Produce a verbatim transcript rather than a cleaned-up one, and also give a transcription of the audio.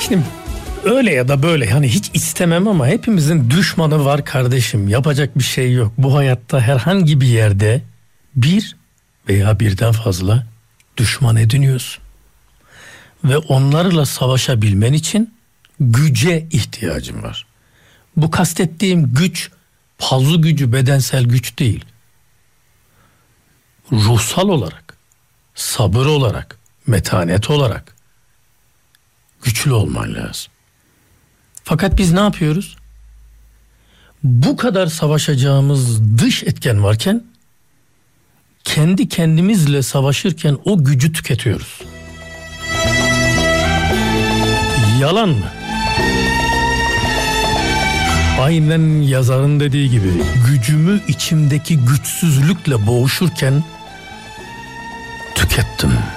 Şimdi öyle ya da böyle, hani hiç istemem ama hepimizin düşmanı var kardeşim. Yapacak bir şey yok. Bu hayatta herhangi bir yerde bir veya birden fazla düşman ediniyorsun. Ve onlarla savaşabilmen için güce ihtiyacın var. Bu kastettiğim güç pazu gücü, bedensel güç değil. Ruhsal olarak, sabır olarak, metanet olarak güçlü olman lazım. Fakat biz ne yapıyoruz? Bu kadar savaşacağımız dış etken varken kendi kendimizle savaşırken o gücü tüketiyoruz. Yalan mı? Aynen yazarın dediği gibi, gücümü içimdeki güçsüzlükle boğuşurken tükettim.